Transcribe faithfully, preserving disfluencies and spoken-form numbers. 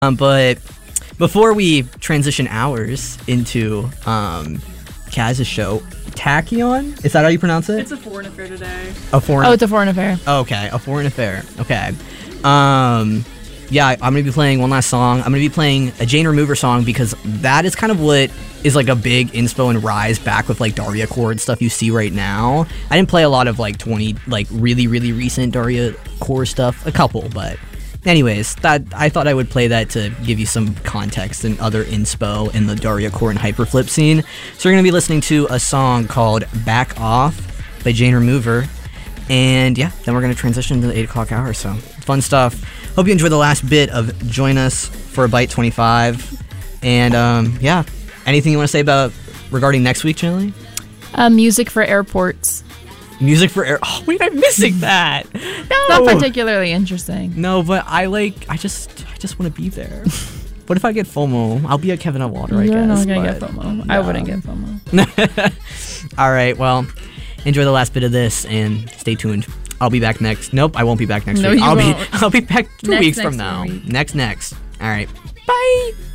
Um, but before we transition ours into um, Kaz's show, Tachyon? Is that how you pronounce it? It's a foreign affair today. A foreign. Oh, it's a foreign affair. Okay, a foreign affair. Okay. Um, yeah, I'm gonna be playing one last song. I'm gonna be playing a Jane Remover song because that is kind of what is like a big inspo and rise back with like Daria Core and stuff you see right now. I didn't play a lot of like twenty like really really recent Daria Core stuff, a couple, but anyways, that I thought I would play that to give you some context and other inspo in the Daria Core and Hyperflip scene. So we're gonna be listening to a song called Back Off by Jane Remover. And yeah, then we're going to transition to the eight o'clock hour, so fun stuff. Hope you enjoyed the last bit of Join Us for a Byte twenty-five. And um, yeah, anything you want to say about regarding next week, Chili? Uh, music for airports. Music for air. Oh, wait, I'm missing that. No, Not particularly interesting. No, but I like. I just, I just want to be there. What if I get FOMO? I'll be at Kevin Atwater, I You're guess. not gonna but, get FOMO. no. I wouldn't get FOMO. All right, well, enjoy the last bit of this and stay tuned. I'll be back next. Nope, I won't be back next No, week. you I'll won't. be I'll be back two Next, weeks next from now. week. Next next. All right. Bye.